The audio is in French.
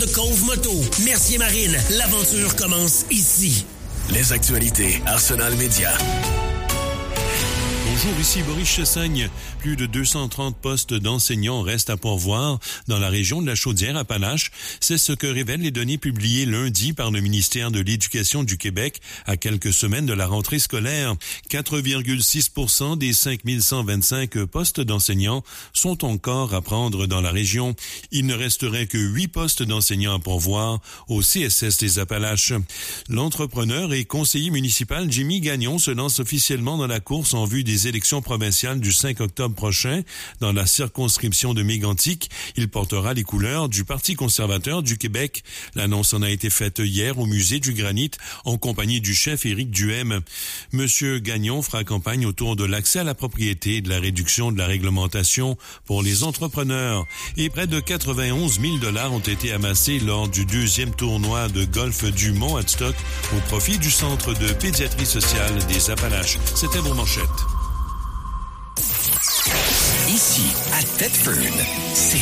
Cove Moto, Mercier-Marine, l'aventure commence ici. Les actualités Arsenal Média. Bonjour, ici Boris Chassagne. Plus de 230 postes d'enseignants restent à pourvoir dans la région de la Chaudière-Appalaches. C'est ce que révèlent les données publiées lundi par le ministère de l'Éducation du Québec à quelques semaines de la rentrée scolaire. 4,6% des 5125 postes d'enseignants sont encore à prendre dans la région. Il ne resterait que 8 postes d'enseignants à pourvoir au CSS des Appalaches. L'entrepreneur et conseiller municipal Jimmy Gagnon se lance officiellement dans la course en vue des élections provinciales du 5 octobre prochain. Dans la circonscription de Mégantic, il portera les couleurs du Parti conservateur du Québec. L'annonce en a été faite hier au Musée du Granit en compagnie du chef Éric Duhem. Monsieur Gagnon fera campagne autour de l'accès à la propriété et de la réduction de la réglementation pour les entrepreneurs. Et près de 91 000 $ ont été amassés lors du 2e tournoi de golf du Mont-Adstock au profit du Centre de pédiatrie sociale des Appalaches. C'était vos manchettes. Ici, à Thetford, c'est